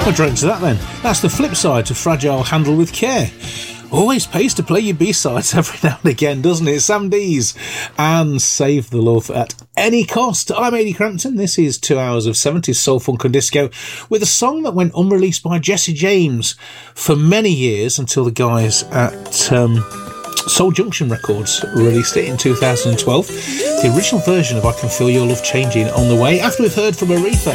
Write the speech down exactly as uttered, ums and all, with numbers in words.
Well, drink to that then. That's the flip side to Fragile Handle with Care. Always pays to play your B-sides every now and again, doesn't it? Sam Dees and Save the Love at Any Cost. I'm Ady Crampton. This is two hours of seventies soul, funk and disco with a song that went unreleased by Jesse James for many years until the guys at um, Soul Junction Records released it in two thousand twelve. The original version of I Can Feel Your Love Changing on the way, after we've heard from Aretha